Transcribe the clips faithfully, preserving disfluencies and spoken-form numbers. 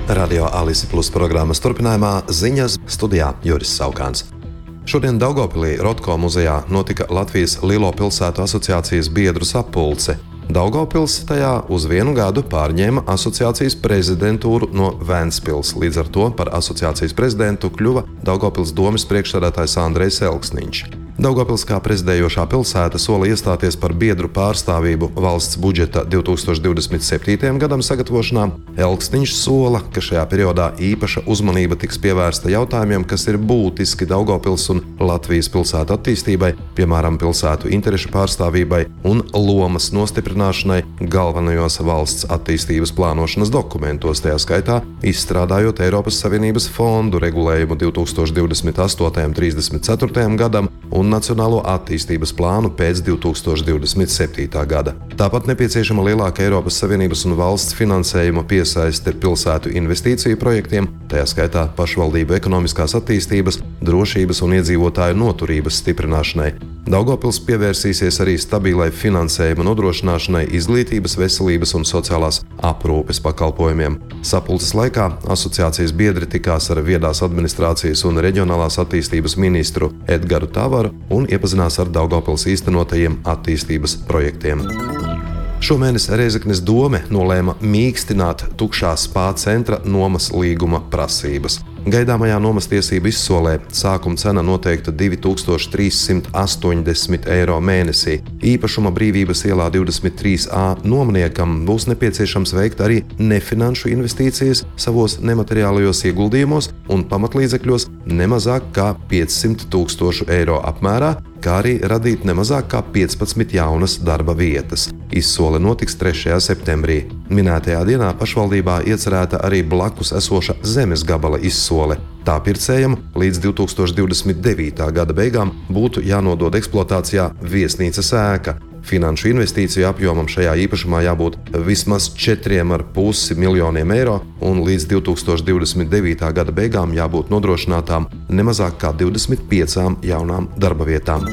Radio Alise Plus programmas turpinājumā ziņas studijā Juris Saukāns. Šodien Daugavpilī Rotko muzejā notika Latvijas Lielo pilsētu asociācijas biedru sapulce. Daugavpils tajā uz vienu gadu pārņēma asociācijas prezidentūru no Ventspils. Līdz ar to par asociācijas prezidentu kļuva Daugavpils domes priekšsēdētājs Andrejs Elksniņš. Daugavpils kā prezidējošā pilsēta sola iestāties par biedru pārstāvību valsts budžeta divi tūkstoši divdesmit septītajam gadam sagatavošanā. Elksniņš sola, ka šajā periodā īpaša uzmanība tiks pievērsta jautājumiem, kas ir būtiski Daugavpils un Latvijas pilsētu attīstībai, piemēram, pilsētu interešu pārstāvībai un lomas nostiprināšanai galvenajos valsts attīstības plānošanas dokumentos, tajā skaitā izstrādājot Eiropas Savienības fondu regulējumu divi tūkstoši divdesmit astotajam līdz trīsdesmit ceturtajam gadam un Nacionālo attīstības plānu pēc divi tūkstoši divdesmit septītā gada. Tāpat nepieciešama lielāka Eiropas Savienības un valsts finansējuma piesaiste pilsētu investīciju projektiem, tajā skaitā pašvaldību ekonomiskās attīstības, drošības un iedzīvotāju noturības stiprināšanai. Daugavpils pievērsīsies arī stabilai finansējuma nodrošināšanai izglītības, veselības un sociālās aprūpes pakalpojumiem. Sapulces laikā asociācijas biedri tikās ar viedās administrācijas un reģionālās attīstības ministru Edgaru Tavaru un iepazinās ar Daugavpils īstenotajiem attīstības projektiem. Šomēnes Rēzeknes dome nolēma mīkstināt tukšā spā centra nomas līguma prasības. Gaidāmajā nomas tiesību izsolē sākuma cena noteikta divi tūkstoši trīs simti astoņdesmit eiro mēnesī. Īpašuma Brīvības ielā divdesmit trīs A nomniekam būs nepieciešams veikt arī nefinanšu investīcijas savos nemateriālajos ieguldījumos un pamatlīdzekļos nemazāk kā piecsimt tūkstošu eiro apmērā, kā arī radīt nemazāk kā piecpadsmit jaunas darba vietas. Izsole notiks trešajā septembrī. Minētajā dienā pašvaldībā iecerēta arī blakus esoša zemes gabala izsole. Tā pircējam līdz divi tūkstoši divdesmit devītā gada beigām būtu jānodod eksploatācijā viesnīcas ēka. Finanšu investīciju apjomam šajā īpašumā jābūt vismaz četriem ar pusi miljoniem eiro un līdz divi tūkstoši divdesmit devītā gada beigām jābūt nodrošinātām nemazāk kā divdesmit piecām jaunām darba vietām.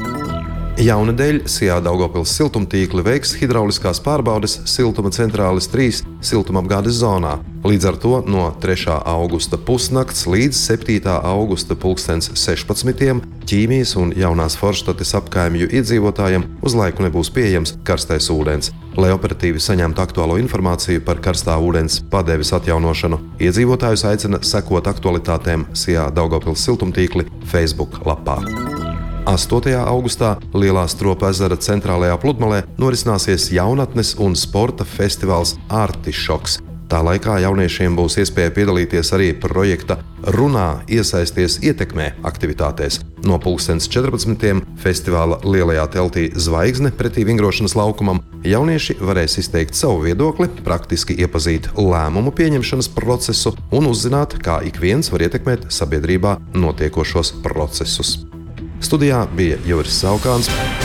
Jaunadēļ Sijā Daugavpils siltumtīkli veiks hidrauliskās pārbaudes siltuma centrāles trīs siltumapgādes zonā. Līdz ar to no trešā augusta pusnakts līdz septītā augusta pulkstens sešpadsmitiem Ķīmijas un Jaunās Forštates apkaimju iedzīvotājiem uz laiku nebūs pieejams karstais ūdens. Lai operatīvi saņemtu aktuālo informāciju par karstā ūdens padeves atjaunošanu, iedzīvotājus aicina sekot aktualitātēm Sijā Daugavpils siltumtīkli Facebook lapā. astotajā augustā Lielā Stropa ezera centrālajā pludmalē norisināsies jaunatnes un sporta festivāls Artišoks. Tā laikā jauniešiem būs iespēja piedalīties arī projekta Runā, iesaisties, ietekmē aktivitātēs. No pulkstens četrpadsmitiem festivāla lielajā teltī Zvaigzne pretī vingrošanas laukumam jaunieši varēs izteikt savu viedokli, praktiski iepazīt lēmumu pieņemšanas procesu un uzzināt, kā ik viens var ietekmēt sabiedrībā notiekošos procesus. Studijā bija Juris Saukāns.